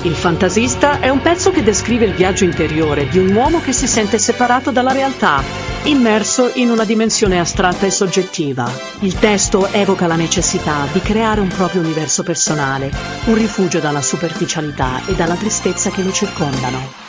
Il Fantasista è un pezzo che descrive il viaggio interiore di un uomo che si sente separato dalla realtà, immerso in una dimensione astratta e soggettiva. Il testo evoca la necessità di creare un proprio universo personale, un rifugio dalla superficialità e dalla tristezza che lo circondano.